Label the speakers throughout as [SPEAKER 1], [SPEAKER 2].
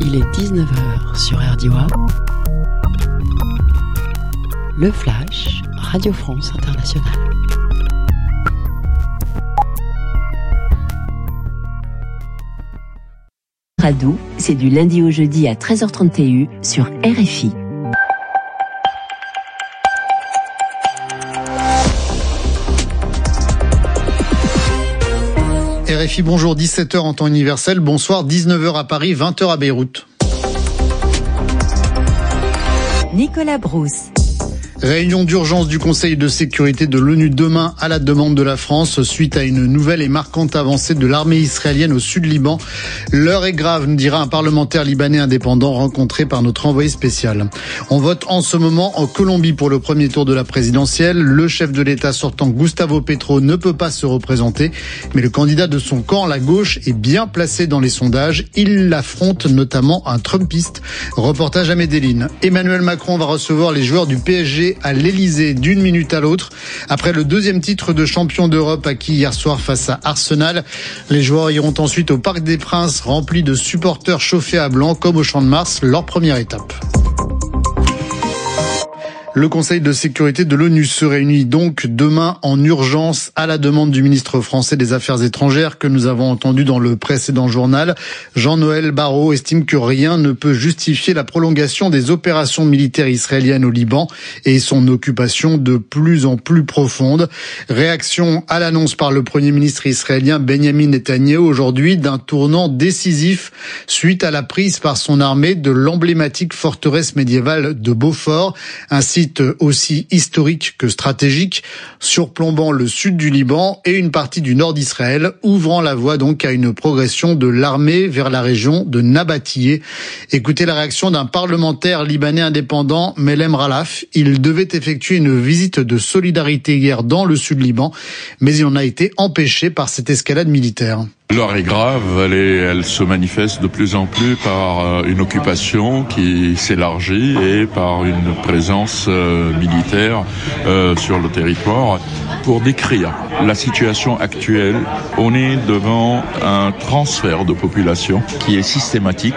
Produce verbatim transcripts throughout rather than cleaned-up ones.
[SPEAKER 1] Il est dix-neuf heures sur R D I. Le Flash, Radio France Internationale.
[SPEAKER 2] Radou, c'est du lundi au jeudi à treize heures trente sur R F I.
[SPEAKER 3] R F I, bonjour, dix-sept heures en temps universel, bonsoir, dix-neuf heures à Paris, vingt heures à Beyrouth.
[SPEAKER 2] Nicolas Brousse.
[SPEAKER 3] Réunion d'urgence du Conseil de sécurité de l'ONU demain à la demande de la France suite à une nouvelle et marquante avancée de l'armée israélienne au sud Liban. L'heure est grave, nous dira un parlementaire libanais indépendant rencontré par notre envoyé spécial. On vote en ce moment en Colombie pour le premier tour de la présidentielle. Le chef de l'État sortant Gustavo Petro ne peut pas se représenter, mais le candidat de son camp, la gauche, est bien placé dans les sondages. Il affronte notamment un Trumpiste. Reportage à Medellín. Emmanuel Macron va recevoir les joueurs du P S G à l'Elysée d'une minute à l'autre. Après le deuxième titre de champion d'Europe acquis hier soir face à Arsenal, les joueurs iront ensuite au Parc des Princes rempli de supporters chauffés à blanc comme au Champ de Mars, leur première étape. Le Conseil de sécurité de l'ONU se réunit donc demain en urgence à la demande du ministre français des Affaires étrangères que nous avons entendu dans le précédent journal. Jean-Noël Barrot estime que rien ne peut justifier la prolongation des opérations militaires israéliennes au Liban et son occupation de plus en plus profonde. Réaction à l'annonce par le Premier ministre israélien Benjamin Netanyahou aujourd'hui d'un tournant décisif suite à la prise par son armée de l'emblématique forteresse médiévale de Beaufort, ainsi aussi historique que stratégique, surplombant le sud du Liban et une partie du nord d'Israël, ouvrant la voie donc à une progression de l'armée vers la région de Nabatiyeh. Écoutez la réaction d'un parlementaire libanais indépendant, Melhem Ralaf. Il devait effectuer une visite de solidarité hier dans le sud Liban, mais il en a été empêché par cette escalade militaire.
[SPEAKER 4] L'heure est grave, elle, est, elle se manifeste de plus en plus par une occupation qui s'élargit et par une présence euh, militaire euh, sur le territoire. Pour décrire la situation actuelle, on est devant un transfert de population qui est systématique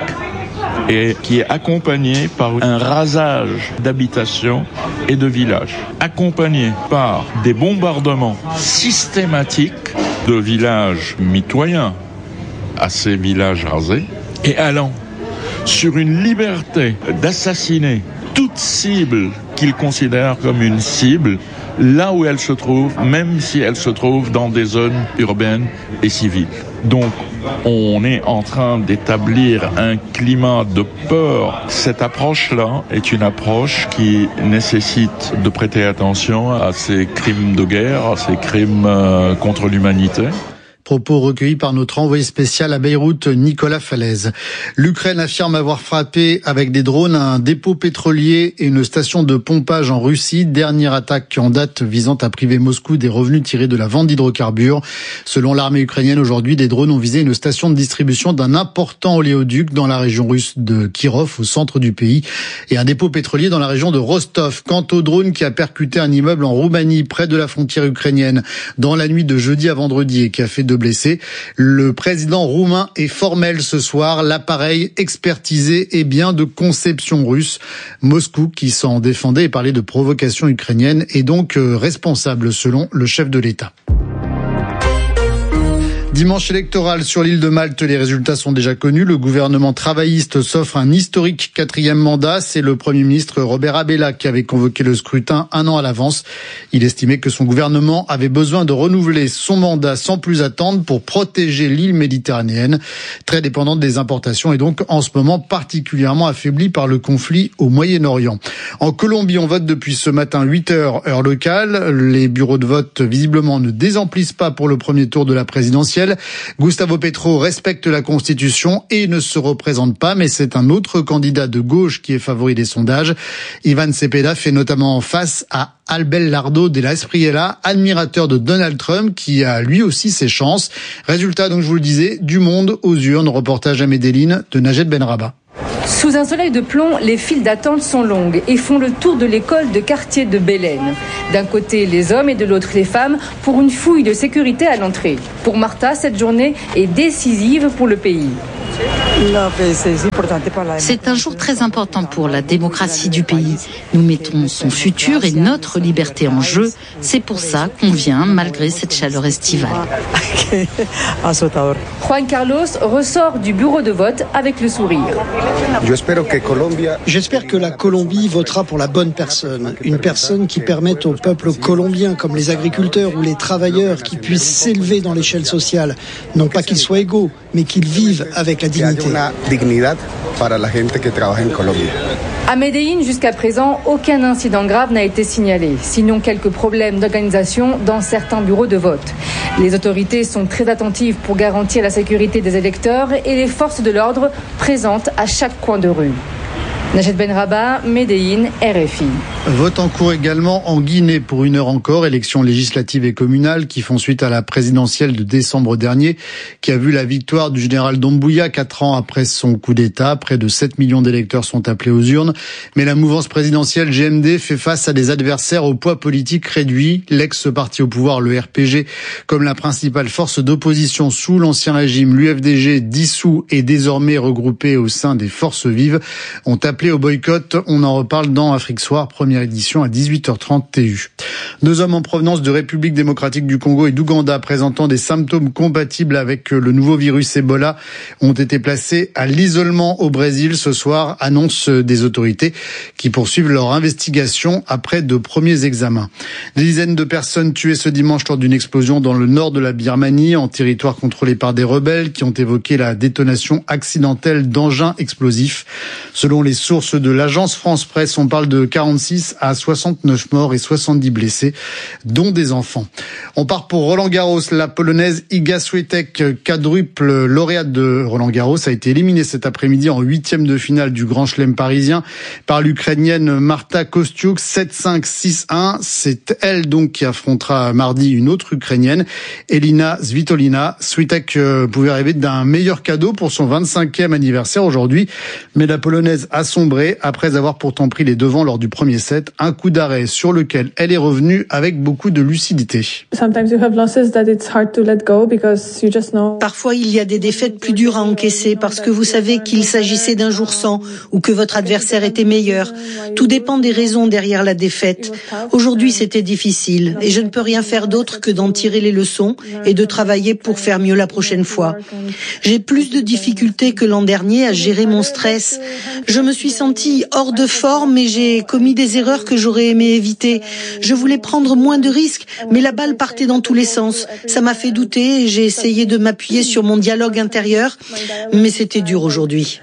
[SPEAKER 4] et qui est accompagné par un rasage d'habitations et de villages, accompagné par des bombardements systématiques de villages mitoyens à ces villages rasés et allant sur une liberté d'assassiner toute cible qu'ils considèrent comme une cible là où elle se trouve, même si elle se trouve dans des zones urbaines et civiles. Donc, on est en train d'établir un climat de peur. Cette approche-là est une approche qui nécessite de prêter attention à ces crimes de guerre, à ces crimes euh, contre l'humanité.
[SPEAKER 3] Propos recueillis par notre envoyé spécial à Beyrouth, Nicolas Falaise. L'Ukraine affirme avoir frappé avec des drones un dépôt pétrolier et une station de pompage en Russie. Dernière attaque en date visant à priver Moscou des revenus tirés de la vente d'hydrocarbures. Selon l'armée ukrainienne, aujourd'hui, des drones ont visé une station de distribution d'un important oléoduc dans la région russe de Kirov, au centre du pays, et un dépôt pétrolier dans la région de Rostov. Quant au drone qui a percuté un immeuble en Roumanie, près de la frontière ukrainienne, dans la nuit de jeudi à vendredi et qui a fait de blessés. Le président roumain est formel ce soir. L'appareil expertisé est bien de conception russe. Moscou, qui s'en défendait et parlait de provocation ukrainienne, est donc responsable selon le chef de l'État. Dimanche électoral sur l'île de Malte, les résultats sont déjà connus. Le gouvernement travailliste s'offre un historique quatrième mandat. C'est le Premier ministre Robert Abela qui avait convoqué le scrutin un an à l'avance. Il estimait que son gouvernement avait besoin de renouveler son mandat sans plus attendre pour protéger l'île méditerranéenne, très dépendante des importations et donc en ce moment particulièrement affaiblie par le conflit au Moyen-Orient. En Colombie, on vote depuis ce matin huit heures, heure locale. Les bureaux de vote visiblement ne désemplissent pas pour le premier tour de la présidentielle. Gustavo Petro respecte la Constitution et ne se représente pas, mais c'est un autre candidat de gauche qui est favori des sondages. Iván Cepeda fait notamment face à Abelardo de la Espriella, admirateur de Donald Trump, qui a lui aussi ses chances. Résultat, donc je vous le disais, du monde aux urnes. Reportage à Medellín de Najed Benraba.
[SPEAKER 5] Sous un soleil de plomb, les files d'attente sont longues et font le tour de l'école de quartier de Belén. D'un côté les hommes et de l'autre les femmes pour une fouille de sécurité à l'entrée. Pour Martha, cette journée est décisive pour le pays.
[SPEAKER 6] C'est un jour très important pour la démocratie du pays. Nous mettons son futur et notre liberté en jeu. C'est pour ça qu'on vient, malgré cette chaleur estivale.
[SPEAKER 5] Juan Carlos ressort du bureau de vote avec le sourire.
[SPEAKER 7] J'espère que la Colombie votera pour la bonne personne. Une personne qui permette au peuple colombien, comme les agriculteurs ou les travailleurs, qui puissent s'élever dans l'échelle sociale. Non pas qu'ils soient égaux, mais qu'ils vivent avec la dignité.
[SPEAKER 5] À Medellín, jusqu'à présent, aucun incident grave n'a été signalé, sinon quelques problèmes d'organisation dans certains bureaux de vote. Les autorités sont très attentives pour garantir la sécurité des électeurs et les forces de l'ordre présentes à chaque coin de rue. Najat Benrabah, Medellín, R F I.
[SPEAKER 3] Vote en cours également en Guinée pour une heure encore, élections législatives et communales qui font suite à la présidentielle de décembre dernier, qui a vu la victoire du général Doumbouya quatre ans après son coup d'État. Près de sept millions d'électeurs sont appelés aux urnes. Mais la mouvance présidentielle G M D fait face à des adversaires au poids politique réduit. L'ex-parti au pouvoir, le R P G, comme la principale force d'opposition sous l'ancien régime, l'U F D G, dissous et désormais regroupé au sein des forces vives, ont appelé au boycott. On en reparle dans Afrique Soir, première édition à dix-huit heures trente T U. Deux hommes en provenance de République démocratique du Congo et d'Ouganda présentant des symptômes compatibles avec le nouveau virus Ebola ont été placés à l'isolement au Brésil ce soir, annonce des autorités qui poursuivent leur investigation après de premiers examens. Des dizaines de personnes tuées ce dimanche lors d'une explosion dans le nord de la Birmanie, en territoire contrôlé par des rebelles qui ont évoqué la détonation accidentelle d'engins explosifs. Selon les sources de l'agence France Presse, on parle de quarante-six à soixante-neuf morts et soixante-dix blessés, dont des enfants. On part pour Roland-Garros. La Polonaise Iga Swiatek, quadruple lauréate de Roland-Garros, a été éliminée cet après-midi en huitième de finale du Grand Chelem parisien par l'Ukrainienne Marta Kostyuk, sept cinq six un. C'est elle donc qui affrontera mardi une autre Ukrainienne, Elina Svitolina. Swiatek pouvait rêver d'un meilleur cadeau pour son vingt-cinquième anniversaire aujourd'hui, mais la Polonaise a sombré après avoir pourtant pris les devants lors du premier set, un coup d'arrêt sur lequel elle est revenue avec beaucoup de lucidité.
[SPEAKER 8] Parfois, il y a des défaites plus dures à encaisser parce que vous savez qu'il s'agissait d'un jour sans ou que votre adversaire était meilleur. Tout dépend des raisons derrière la défaite. Aujourd'hui, c'était difficile et je ne peux rien faire d'autre que d'en tirer les leçons et de travailler pour faire mieux la prochaine fois. J'ai plus de difficultés que l'an dernier à gérer mon stress. Je me suis sentie hors de forme et j'ai commis des erreurs que j'aurais aimé éviter. Je voulais prendre moins de risques, mais la balle partait dans tous les sens. Ça m'a fait douter et j'ai essayé de m'appuyer sur mon dialogue intérieur, mais c'était dur aujourd'hui.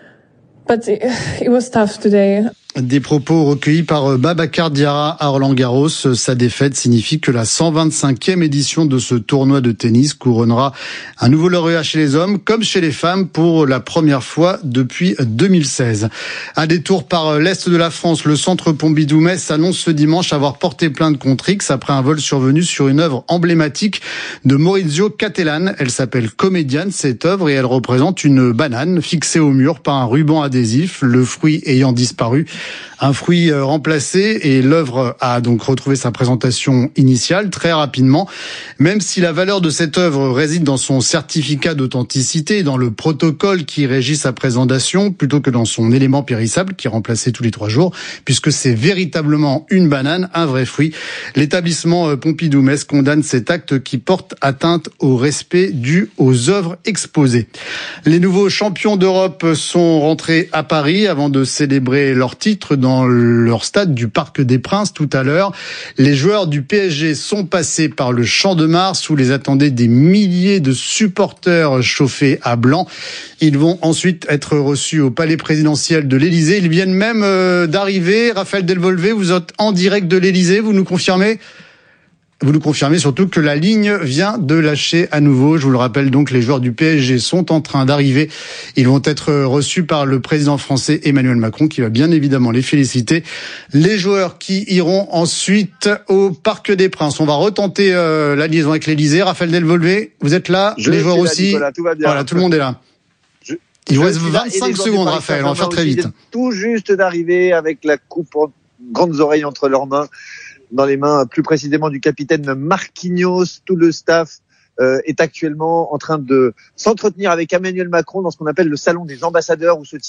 [SPEAKER 9] But it was tough today.
[SPEAKER 3] Des propos recueillis par Babacar Diarra à Roland-Garros. Sa défaite signifie que la cent vingt-cinquième édition de ce tournoi de tennis couronnera un nouveau lauréat chez les hommes comme chez les femmes pour la première fois depuis deux mille seize. Un détour par l'est de la France, le centre Pompidou-Metz annonce ce dimanche avoir porté plainte contre X après un vol survenu sur une œuvre emblématique de Maurizio Cattelan. Elle s'appelle Comédiane, cette œuvre, et elle représente une banane fixée au mur par un ruban adhésif, le fruit ayant disparu. Un fruit remplacé, et l'œuvre a donc retrouvé sa présentation initiale très rapidement. Même si la valeur de cette œuvre réside dans son certificat d'authenticité, dans le protocole qui régit sa présentation, plutôt que dans son élément périssable qui est remplacé tous les trois jours, puisque c'est véritablement une banane, un vrai fruit. L'établissement Pompidou-Metz condamne cet acte qui porte atteinte au respect dû aux œuvres exposées. Les nouveaux champions d'Europe sont rentrés à Paris avant de célébrer leur titre dans leur stade du Parc des Princes tout à l'heure. Les joueurs du P S G sont passés par le Champ de Mars où les attendaient des milliers de supporters chauffés à blanc. Ils vont ensuite être reçus au palais présidentiel de l'Élysée. Ils viennent même euh, d'arriver. Raphaël Delvolvé, vous êtes en direct de l'Élysée, vous nous confirmez ? Vous nous confirmez surtout que la ligne vient de lâcher à nouveau. Je vous le rappelle donc, les joueurs du P S G sont en train d'arriver. Ils vont être reçus par le président français Emmanuel Macron qui va bien évidemment les féliciter. Les joueurs qui iront ensuite au Parc des Princes. On va retenter euh, la liaison avec l'Élysée. Raphaël Delvolvé, vous êtes là.
[SPEAKER 10] Je
[SPEAKER 3] les joueurs
[SPEAKER 10] là,
[SPEAKER 3] aussi.
[SPEAKER 10] Nicolas, tout va bien.
[SPEAKER 3] Voilà, tout le monde est là. Je, Il vous reste vingt-cinq secondes, Raphaël. On va faire très vite.
[SPEAKER 10] Tout juste d'arriver avec la coupe en grandes oreilles entre leurs mains. Dans les mains plus précisément du capitaine Marquinhos, tout le staff euh, est actuellement en train de s'entretenir avec Emmanuel Macron dans ce qu'on appelle le salon des ambassadeurs, où se